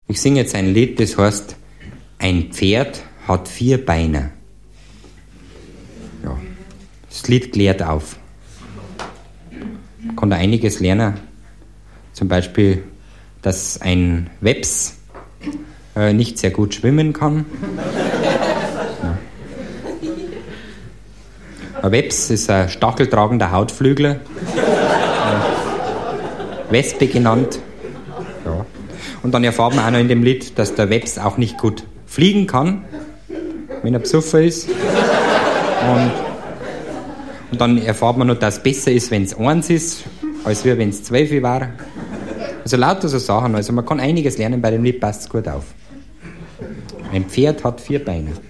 Ich singe jetzt ein Lied, das heißt, ein Pferd hat 4 Beine. Ja, das Lied klärt auf. Man kann da einiges lernen. Zum Beispiel, dass ein Webs nicht sehr gut schwimmen kann. Ja. Ein Webs ist ein stacheltragender Hautflügler, Wespe genannt. Ja. Und dann erfahren wir auch noch in dem Lied, dass der Webs auch nicht gut fliegen kann, wenn er besoffen ist. Und dann erfahrt man noch, dass es besser ist, wenn es 1 ist, als wenn es 12 war. Also lauter so Sachen. Also man kann einiges lernen, bei dem Lied passt es gut auf. Ein Pferd hat 4 Beine.